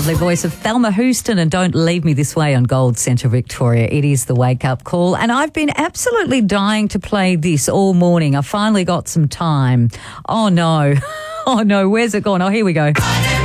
lovely voice of Thelma Houston and Don't Leave Me This Way on Gold Centre Victoria. It is the wake-up call, and I've been absolutely dying to play this all morning. I finally got some time. Oh, no. Oh, no. Where's it gone? Oh, here we go.